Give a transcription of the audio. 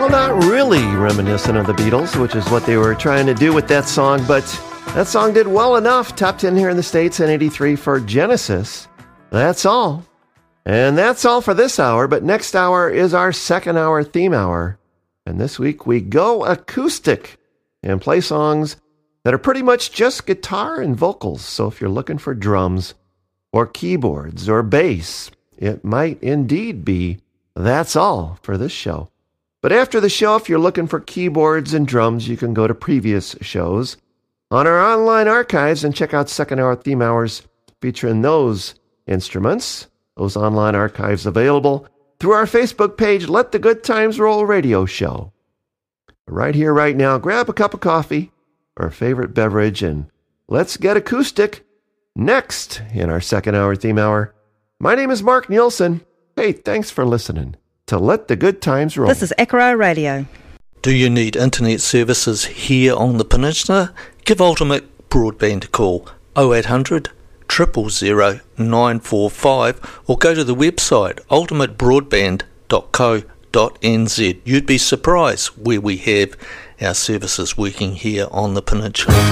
Well, not really reminiscent of the Beatles, which is what they were trying to do with that song, but that song did well enough. Top 10 here in the States in 83 for Genesis. That's all. And that's all for this hour, but next hour is our second hour theme hour. And this week we go acoustic and play songs that are pretty much just guitar and vocals. So if you're looking for drums or keyboards or bass, it might indeed be That's All for this show. But after the show, if you're looking for keyboards and drums, you can go to previous shows on our online archives and check out second hour theme hours featuring those instruments. Those online archives available through our Facebook page, Let the Good Times Roll Radio Show. Right here, right now, grab a cup of coffee or a favorite beverage and let's get acoustic. Next in our second hour theme hour, my name is Mark Nielsen. Hey, thanks for listening to Let the Good Times Roll. This is Acro Radio. Do you need internet services here on the peninsula? Give Ultimate Broadband a call 0800 000 945 or go to the website ultimatebroadband.co.nz. You'd be surprised where we have our services working here on the peninsula.